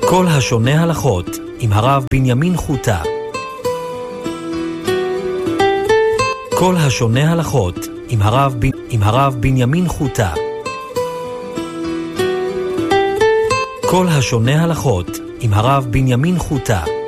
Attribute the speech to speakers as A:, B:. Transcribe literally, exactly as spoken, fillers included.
A: כל השונה הלכות עם הרב בנימין חוטה. כל השונה הלכות עם הרב, ב... עם הרב בנימין חוטה. כל השונה הלכות עם הרב בנימין חוטה.